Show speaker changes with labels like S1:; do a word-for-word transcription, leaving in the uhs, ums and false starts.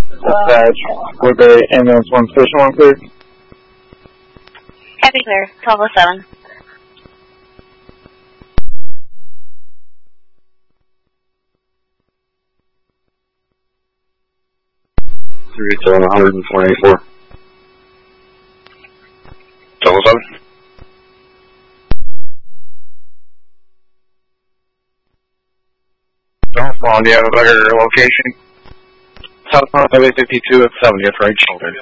S1: Dispatch, Woodbury, ambulance one, station one, clear.
S2: Happy clear, twelve oh seven.
S3: three eight seven, one hundred and four eighty-four. twelve oh seven. Southbound, do you have a better location? Southbound Highway fifty-two at seventieth, right shoulder.